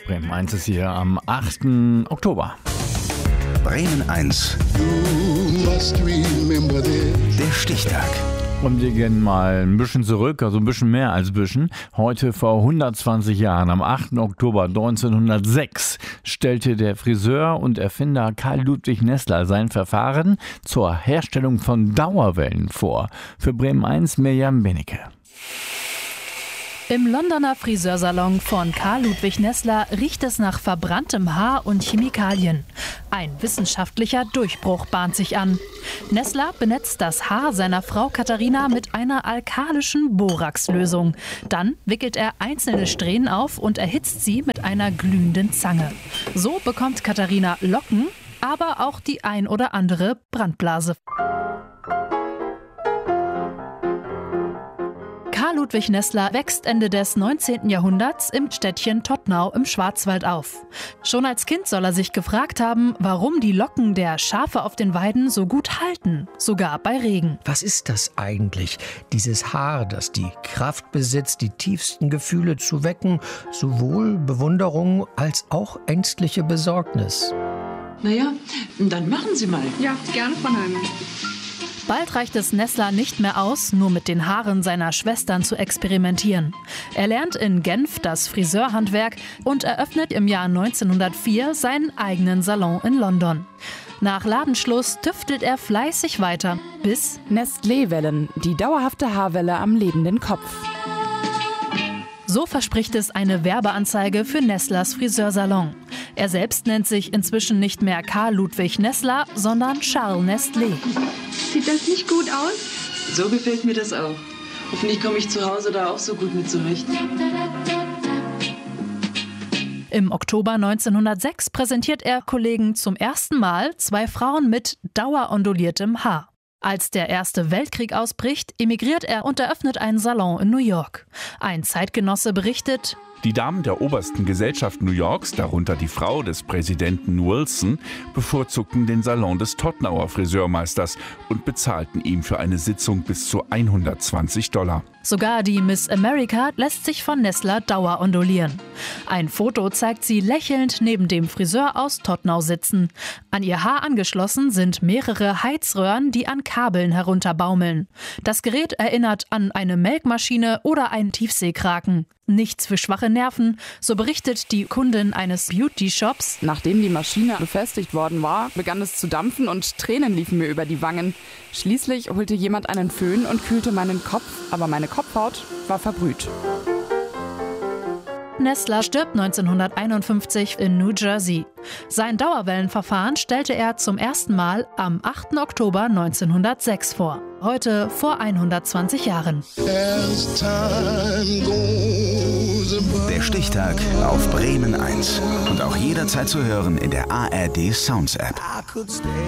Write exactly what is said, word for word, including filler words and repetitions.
Bremen eins ist hier am achten Oktober. Bremen eins. Der Stichtag. Und wir gehen mal ein bisschen zurück, also ein bisschen mehr als ein bisschen. Heute vor hundertzwanzig Jahren, am achten Oktober neunzehnhundertsechs, stellte der Friseur und Erfinder Karl Ludwig Nessler sein Verfahren zur Herstellung von Dauerwellen vor. Für Bremen eins Mirjam Benecke. Im Londoner Friseursalon von Karl Ludwig Nessler riecht es nach verbranntem Haar und Chemikalien. Ein wissenschaftlicher Durchbruch bahnt sich an. Nessler benetzt das Haar seiner Frau Katharina mit einer alkalischen Boraxlösung. Dann wickelt er einzelne Strähnen auf und erhitzt sie mit einer glühenden Zange. So bekommt Katharina Locken, aber auch die ein oder andere Brandblase. Karl Ludwig Nessler wächst Ende des neunzehnten Jahrhunderts im Städtchen Tottnau im Schwarzwald auf. Schon als Kind soll er sich gefragt haben, warum die Locken der Schafe auf den Weiden so gut halten, sogar bei Regen. Was ist das eigentlich, dieses Haar, das die Kraft besitzt, die tiefsten Gefühle zu wecken, sowohl Bewunderung als auch ängstliche Besorgnis? Naja, dann machen Sie mal. Ja, gerne von Heimen. Bald reicht es Nessler nicht mehr aus, nur mit den Haaren seiner Schwestern zu experimentieren. Er lernt in Genf das Friseurhandwerk und eröffnet im Jahr neunzehnhundertvier seinen eigenen Salon in London. Nach Ladenschluss tüftelt er fleißig weiter, bis Nestlé-Wellen, die dauerhafte Haarwelle am lebenden Kopf. So verspricht es eine Werbeanzeige für Nestlers Friseursalon. Er selbst nennt sich inzwischen nicht mehr Karl Ludwig Nessler, sondern Charles Nestlé. Sieht das nicht gut aus? So gefällt mir das auch. Hoffentlich komme ich zu Hause da auch so gut mit zurecht. Im Oktober neunzehnhundertsechs präsentiert er Kollegen zum ersten Mal zwei Frauen mit daueronduliertem Haar. Als der Erste Weltkrieg ausbricht, emigriert er und eröffnet einen Salon in New York. Ein Zeitgenosse berichtet: Die Damen der obersten Gesellschaft New Yorks, darunter die Frau des Präsidenten Wilson, bevorzugten den Salon des Tottnauer Friseurmeisters und bezahlten ihm für eine Sitzung bis zu hundertzwanzig Dollar. Sogar die Miss America lässt sich von Nessler dauerondulieren. Ein Foto zeigt sie lächelnd neben dem Friseur aus Tottnau sitzen. An ihr Haar angeschlossen sind mehrere Heizröhren, die an Kabeln herunterbaumeln. Das Gerät erinnert an eine Melkmaschine oder einen Tiefseekraken. Nichts für schwache Nerven, so berichtet die Kundin eines Beauty-Shops. Nachdem die Maschine befestigt worden war, begann es zu dampfen und Tränen liefen mir über die Wangen. Schließlich holte jemand einen Föhn und kühlte meinen Kopf, aber meine Kopfhaut war verbrüht. Nessler stirbt neunzehnhunderteinundfünfzig in New Jersey. Sein Dauerwellenverfahren stellte er zum ersten Mal am achten Oktober neunzehnhundertsechs vor. Heute vor hundertzwanzig Jahren. Der Stichtag auf Bremen eins. Und auch jederzeit zu hören in der A R D Sounds App.